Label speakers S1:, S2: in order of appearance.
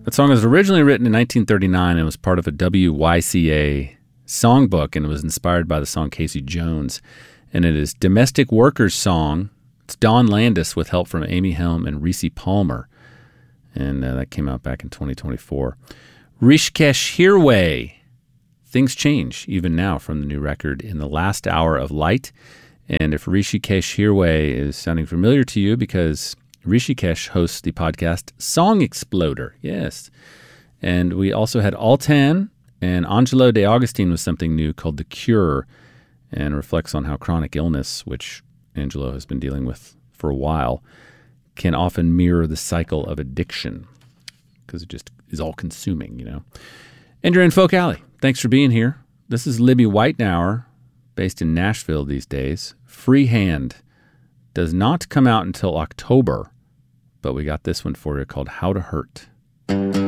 S1: That song was originally written in 1939 and was part of a WYCA songbook, and it was inspired by the song Casey Jones. And it is Domestic Workers' Song. It's Don Landis with help from Amy Helm and Reese Palmer. And that came out back in 2024. Rishikesh Hirway. Things change even now from the new record In the Last Hour of Light. And if Rishikesh Hirway is sounding familiar to you, because Rishikesh hosts the podcast Song Exploder. Yes. And we also had Altan and Angelo De Agostine with something new called The Cure, and reflects on how chronic illness, which Angelo has been dealing with for a while, can often mirror the cycle of addiction because it just is all-consuming, you know. And you're in Folk Alley. Thanks for being here. This is Libby Whitenauer, based in Nashville these days. Freehand does not come out until October, but we got this one for you called How to Hurt.